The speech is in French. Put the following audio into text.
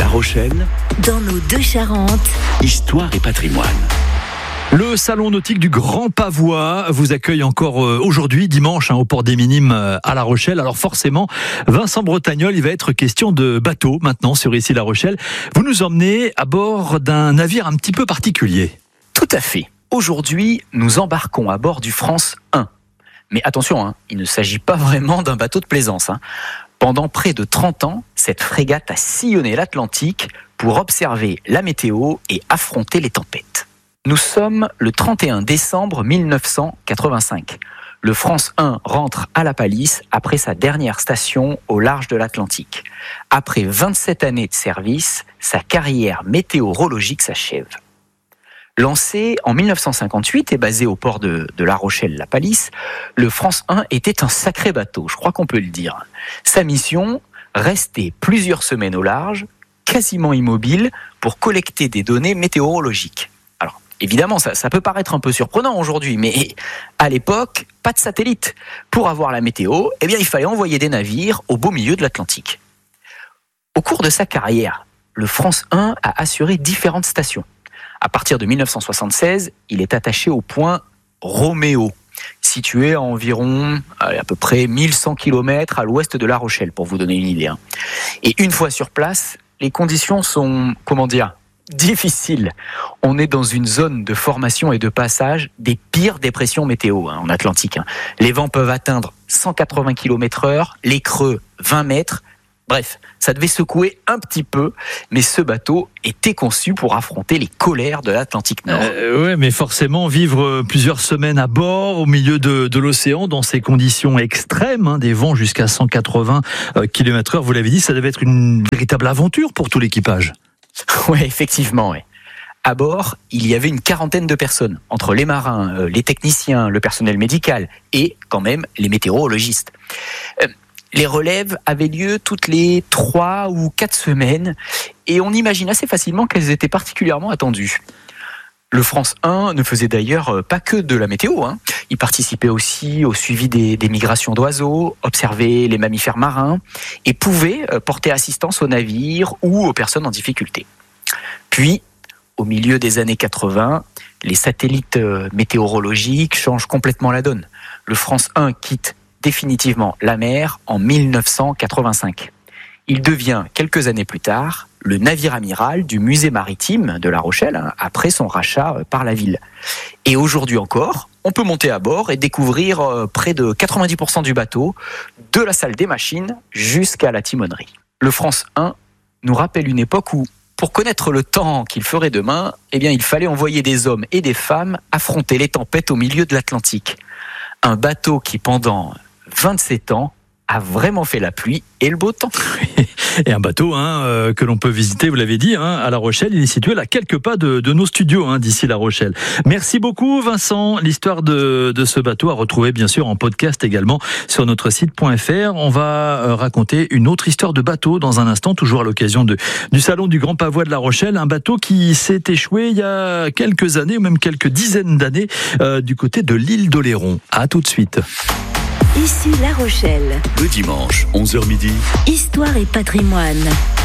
Rochelle, dans nos deux Charentes, histoire et patrimoine. Le salon nautique du Grand Pavois vous accueille encore aujourd'hui, dimanche, au port des Minimes à La Rochelle. Alors forcément, Vincent Bretagnol, il va être question de bateau maintenant sur ici La Rochelle. Vous nous emmenez à bord d'un navire un petit peu particulier. Tout à fait. Aujourd'hui, nous embarquons à bord du France 1. Mais attention, il ne s'agit pas vraiment d'un bateau de plaisance. Pendant près de 30 ans, cette frégate a sillonné l'Atlantique pour observer la météo et affronter les tempêtes. Nous sommes le 31 décembre 1985. Le France 1 rentre à la palisse après sa dernière station au large de l'Atlantique. Après 27 années de service, sa carrière météorologique s'achève. Lancé en 1958 et basé au port de La Rochelle-la Palisse, le France 1 était un sacré bateau, je crois qu'on peut le dire. Sa mission, rester plusieurs semaines au large, quasiment immobile, pour collecter des données météorologiques. Alors, évidemment, ça peut paraître un peu surprenant aujourd'hui, mais à l'époque, pas de satellite. Pour avoir la météo, il fallait envoyer des navires au beau milieu de l'Atlantique. Au cours de sa carrière, le France 1 a assuré différentes stations. À partir de 1976, il est attaché au point Roméo, situé à environ à peu près 1100 km à l'ouest de La Rochelle, pour vous donner une idée. Et une fois sur place, les conditions sont, difficiles. On est dans une zone de formation et de passage des pires dépressions météo en Atlantique. Les vents peuvent atteindre 180 km/h, les creux 20 mètres. Bref, ça devait secouer un petit peu, mais ce bateau était conçu pour affronter les colères de l'Atlantique Nord. Oui, mais forcément, vivre plusieurs semaines à bord, au milieu de l'océan, dans ces conditions extrêmes, des vents jusqu'à 180 km/h, vous l'avez dit, ça devait être une véritable aventure pour tout l'équipage. Oui, effectivement, oui. À bord, il y avait une quarantaine de personnes, entre les marins, les techniciens, le personnel médical et quand même les météorologistes. Les relèves avaient lieu toutes les 3 ou 4 semaines et on imagine assez facilement qu'elles étaient particulièrement attendues. Le France 1 ne faisait d'ailleurs pas que de la météo. Il participait aussi au suivi des migrations d'oiseaux, observait les mammifères marins et pouvait porter assistance aux navires ou aux personnes en difficulté. Puis, au milieu des années 80, les satellites météorologiques changent complètement la donne. Le France 1 quitte définitivement la mer en 1985. Il devient, quelques années plus tard, le navire amiral du musée maritime de La Rochelle, après son rachat par la ville. Et aujourd'hui encore, on peut monter à bord et découvrir près de 90% du bateau, de la salle des machines jusqu'à la timonerie. Le France 1 nous rappelle une époque où, pour connaître le temps qu'il ferait demain, il fallait envoyer des hommes et des femmes affronter les tempêtes au milieu de l'Atlantique. Un bateau qui, pendant 27 ans, a vraiment fait la pluie et le beau temps. Et un bateau que l'on peut visiter, vous l'avez dit, à La Rochelle. Il est situé là quelques pas de nos studios d'ici La Rochelle. Merci beaucoup Vincent. L'histoire de ce bateau à retrouver bien sûr en podcast également sur notre site.fr. On va raconter une autre histoire de bateau dans un instant, toujours à l'occasion du salon du Grand Pavois de La Rochelle. Un bateau qui s'est échoué il y a quelques années, ou même quelques dizaines d'années, du côté de l'île d'Oléron. À tout de suite. Ici La Rochelle. Le dimanche, 11h midi. Histoire et patrimoine.